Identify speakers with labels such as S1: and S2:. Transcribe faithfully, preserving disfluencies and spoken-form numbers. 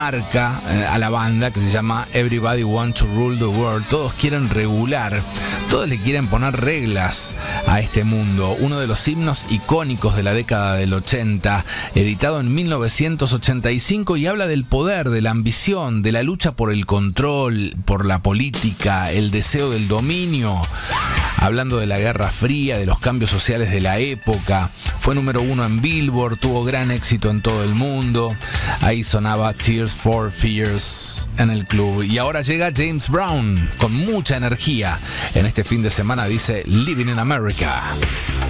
S1: marca eh, a la banda que se llama Everybody Want to Rule the World. Todos quieren regular, todos le quieren poner reglas a este mundo. Uno de los himnos icónicos de la década del ochenta, editado en mil novecientos ochenta y cinco, y habla del poder, de la ambición, de la lucha por el control, por la política, el deseo del dominio. Hablando de la Guerra Fría, de los cambios sociales de la época. Fue número uno en Billboard, tuvo gran éxito en todo el mundo. Ahí sonaba Tears for Fears en el club. Y ahora llega James Brown con mucha energía. En este fin de semana dice Living in America.